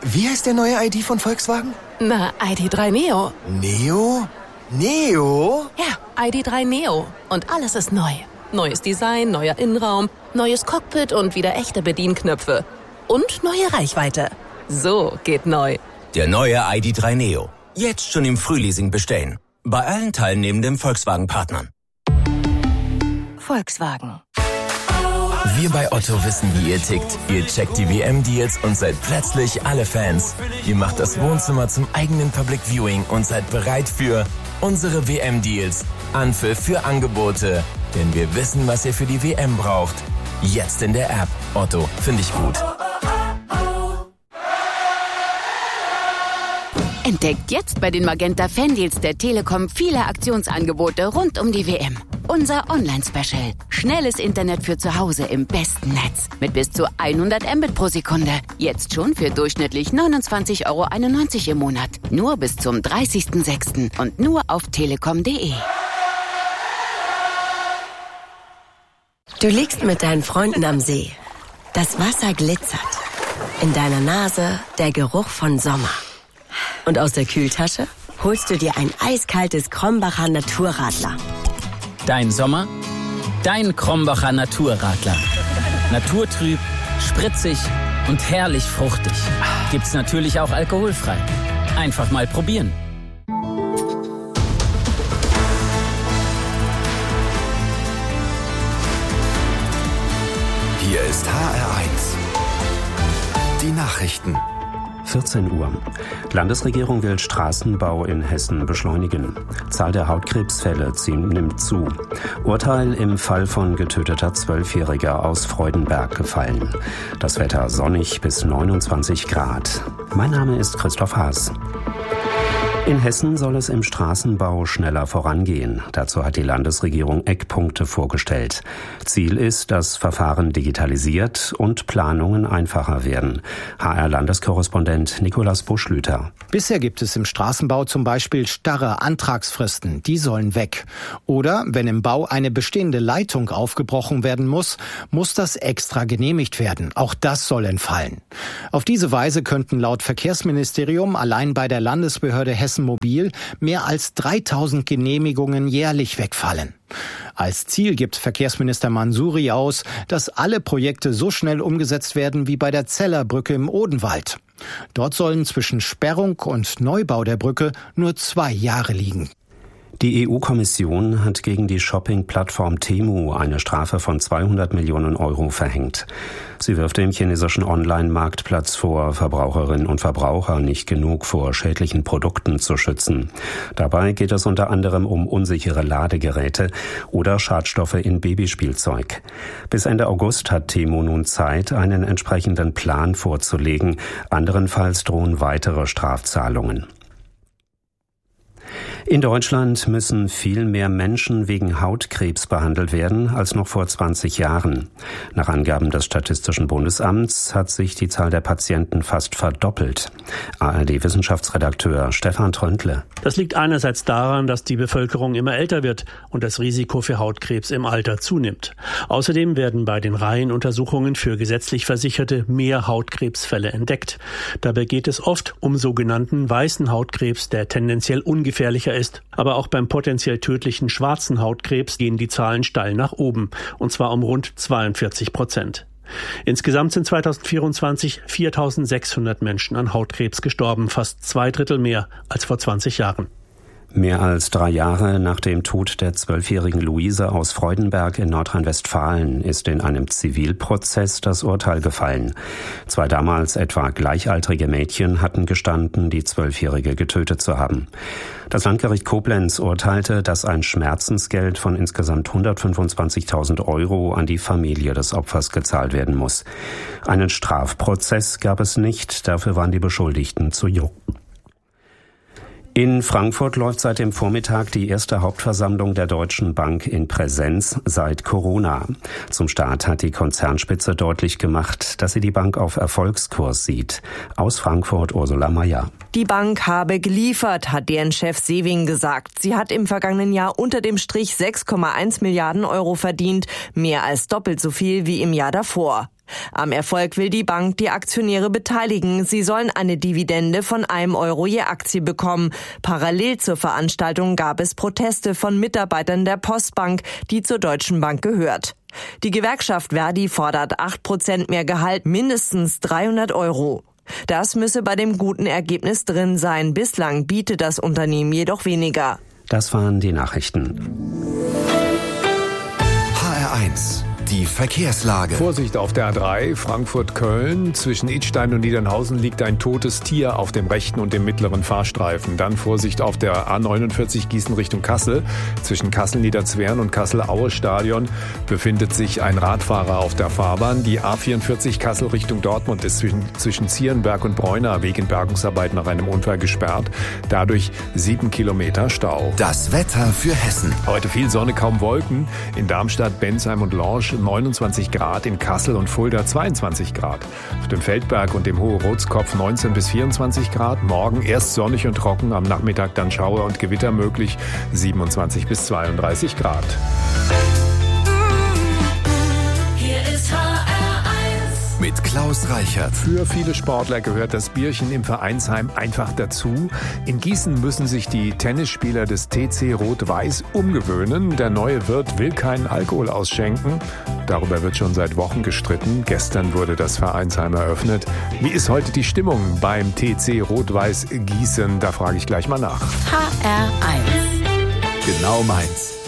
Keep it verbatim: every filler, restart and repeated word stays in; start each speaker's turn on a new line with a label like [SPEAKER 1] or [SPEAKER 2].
[SPEAKER 1] Wie heißt der neue I D von Volkswagen?
[SPEAKER 2] Na, I D drei Neo.
[SPEAKER 1] Neo? Neo?
[SPEAKER 2] Ja, I D drei Neo. Und alles ist neu. Neues Design, neuer Innenraum, neues Cockpit und wieder echte Bedienknöpfe. Und neue Reichweite. So geht neu.
[SPEAKER 3] Der neue I D drei Neo. Jetzt schon im Frühleasing bestellen. Bei allen teilnehmenden Volkswagen-Partnern.
[SPEAKER 2] Volkswagen.
[SPEAKER 4] Wir bei Otto wissen, wie ihr tickt. Ihr checkt die W M-Deals und seid plötzlich alle Fans. Ihr macht das Wohnzimmer zum eigenen Public Viewing und seid bereit für unsere W M-Deals. Anpfiff für Angebote. Denn wir wissen, was ihr für die W M braucht. Jetzt in der App. Otto, finde ich gut.
[SPEAKER 5] Entdeckt jetzt bei den Magenta Fandeals der Telekom viele Aktionsangebote rund um die W M. Unser Online-Special. Schnelles Internet für zu Hause im besten Netz. Mit bis zu hundert Mbit pro Sekunde. Jetzt schon für durchschnittlich neunundzwanzig Euro einundneunzig im Monat. Nur bis zum dreißigsten sechsten und nur auf telekom punkt de.
[SPEAKER 6] Du liegst mit deinen Freunden am See. Das Wasser glitzert. In deiner Nase der Geruch von Sommer. Und aus der Kühltasche holst du dir ein eiskaltes Krombacher Naturradler.
[SPEAKER 7] Dein Sommer, dein Krombacher Naturradler. Naturtrüb, spritzig und herrlich fruchtig. Gibt's natürlich auch alkoholfrei. Einfach mal probieren.
[SPEAKER 8] Hier ist H R eins. Die Nachrichten.
[SPEAKER 9] vierzehn Uhr. Landesregierung will Straßenbau in Hessen beschleunigen. Zahl der Hautkrebsfälle nimmt zu. Urteil im Fall von getöteter Zwölfjähriger aus Freudenberg gefallen. Das Wetter sonnig bis neunundzwanzig Grad. Mein Name ist Christoph Haas. In Hessen soll es im Straßenbau schneller vorangehen. Dazu hat die Landesregierung Eckpunkte vorgestellt. Ziel ist, dass Verfahren digitalisiert und Planungen einfacher werden. H R-Landeskorrespondent Nikolaus Buschlüter.
[SPEAKER 10] Bisher gibt es im Straßenbau zum Beispiel starre Antragsfristen. Die sollen weg. Oder wenn im Bau eine bestehende Leitung aufgebrochen werden muss, muss das extra genehmigt werden. Auch das soll entfallen. Auf diese Weise könnten laut Verkehrsministerium allein bei der Landesbehörde Hessen Mobil mehr als dreitausend Genehmigungen jährlich wegfallen. Als Ziel gibt Verkehrsminister Mansouri aus, dass alle Projekte so schnell umgesetzt werden wie bei der Zellerbrücke im Odenwald. Dort sollen zwischen Sperrung und Neubau der Brücke nur zwei Jahre liegen.
[SPEAKER 9] Die E U-Kommission hat gegen die Shopping-Plattform Temu eine Strafe von zweihundert Millionen Euro verhängt. Sie wirft dem chinesischen Online-Marktplatz vor, Verbraucherinnen und Verbraucher nicht genug vor schädlichen Produkten zu schützen. Dabei geht es unter anderem um unsichere Ladegeräte oder Schadstoffe in Babyspielzeug. Bis Ende August hat Temu nun Zeit, einen entsprechenden Plan vorzulegen. Anderenfalls drohen weitere Strafzahlungen. In Deutschland müssen viel mehr Menschen wegen Hautkrebs behandelt werden als noch vor zwanzig Jahren. Nach Angaben des Statistischen Bundesamts hat sich die Zahl der Patienten fast verdoppelt. A R D-Wissenschaftsredakteur Stefan Tröndle.
[SPEAKER 11] Das liegt einerseits daran, dass die Bevölkerung immer älter wird und das Risiko für Hautkrebs im Alter zunimmt. Außerdem werden bei den Reihenuntersuchungen für gesetzlich Versicherte mehr Hautkrebsfälle entdeckt. Dabei geht es oft um sogenannten weißen Hautkrebs, der tendenziell ungefährlicher ist. Aber auch beim potenziell tödlichen schwarzen Hautkrebs gehen die Zahlen steil nach oben, und zwar um rund zweiundvierzig Prozent. Insgesamt sind zweitausendvierundzwanzig viertausendsechshundert Menschen an Hautkrebs gestorben, fast zwei Drittel mehr als vor zwanzig Jahren.
[SPEAKER 9] Mehr als drei Jahre nach dem Tod der zwölfjährigen Luise aus Freudenberg in Nordrhein-Westfalen ist in einem Zivilprozess das Urteil gefallen. Zwei damals etwa gleichaltrige Mädchen hatten gestanden, die Zwölfjährige getötet zu haben. Das Landgericht Koblenz urteilte, dass ein Schmerzensgeld von insgesamt hundertfünfundzwanzigtausend Euro an die Familie des Opfers gezahlt werden muss. Einen Strafprozess gab es nicht, dafür waren die Beschuldigten zu jung. In Frankfurt läuft seit dem Vormittag die erste Hauptversammlung der Deutschen Bank in Präsenz seit Corona. Zum Start hat die Konzernspitze deutlich gemacht, dass sie die Bank auf Erfolgskurs sieht. Aus Frankfurt Ursula Mayer.
[SPEAKER 12] Die Bank habe geliefert, hat deren Chef Sewing gesagt. Sie hat im vergangenen Jahr unter dem Strich sechs Komma eins Milliarden Euro verdient, mehr als doppelt so viel wie im Jahr davor. Am Erfolg will die Bank die Aktionäre beteiligen. Sie sollen eine Dividende von einem Euro je Aktie bekommen. Parallel zur Veranstaltung gab es Proteste von Mitarbeitern der Postbank, die zur Deutschen Bank gehört. Die Gewerkschaft Verdi fordert acht Prozent mehr Gehalt, mindestens dreihundert Euro. Das müsse bei dem guten Ergebnis drin sein. Bislang bietet das Unternehmen jedoch weniger.
[SPEAKER 9] Das waren die Nachrichten.
[SPEAKER 8] H R eins. Die Verkehrslage.
[SPEAKER 13] Vorsicht auf der A drei, Frankfurt-Köln. Zwischen Idstein und Niedernhausen liegt ein totes Tier auf dem rechten und dem mittleren Fahrstreifen. Dann Vorsicht auf der A neunundvierzig Gießen Richtung Kassel. Zwischen Kassel-Niederzwern und Kassel-Aue-Stadion befindet sich ein Radfahrer auf der Fahrbahn. Die A vierundvierzig Kassel Richtung Dortmund ist zwischen, zwischen Zierenberg und Bräuner wegen Bergungsarbeit nach einem Unfall gesperrt. Dadurch sieben Kilometer Stau.
[SPEAKER 8] Das Wetter für Hessen.
[SPEAKER 13] Heute viel Sonne, kaum Wolken. In Darmstadt, Bensheim und Lorsch neunundzwanzig Grad, in Kassel und Fulda zweiundzwanzig Grad. Auf dem Feldberg und dem Hohe Rotskopf neunzehn bis vierundzwanzig Grad. Morgen erst sonnig und trocken, am Nachmittag dann Schauer und Gewitter möglich, siebenundzwanzig bis zweiunddreißig Grad.
[SPEAKER 8] Hier ist H R eins mit Klaus Reichert.
[SPEAKER 13] Für viele Sportler gehört das Bierchen im Vereinsheim einfach dazu. In Gießen müssen sich die Tennisspieler des T C Rot-Weiß umgewöhnen. Der neue Wirt will keinen Alkohol ausschenken. Darüber wird schon seit Wochen gestritten. Gestern wurde das Vereinsheim eröffnet. Wie ist heute die Stimmung beim T C Rot-Weiß Gießen? Da frage ich gleich mal nach.
[SPEAKER 5] H R eins.
[SPEAKER 8] Genau meins.